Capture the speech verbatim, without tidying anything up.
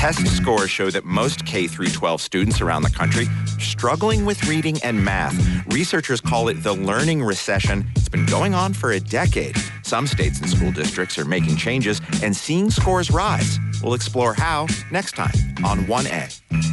Test scores show that most K through twelve students around the country are struggling with reading and math. Researchers call it the learning recession. It's been going on for a decade. Some states and school districts are making changes and seeing scores rise. We'll explore how next time on one A.